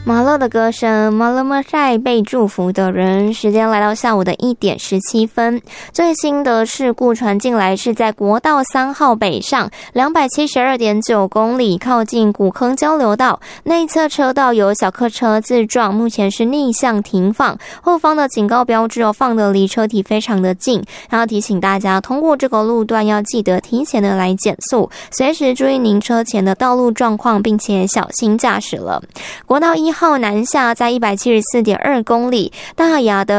马勒的歌声，马勒莫塞被祝福的人。时间来到下午的1点17分。最新的事故传进来是在国道3号北上 272.9 公里，靠近古坑交流道内侧车道有小客车自撞，目前是逆向停放，后方的警告标志放得离车体非常的近，然后提醒大家通过这个路段要记得提前的来减速，随时注意您车前的道路状况，并且小心驾驶了。国道1号南下在 174.2 公里，大雅的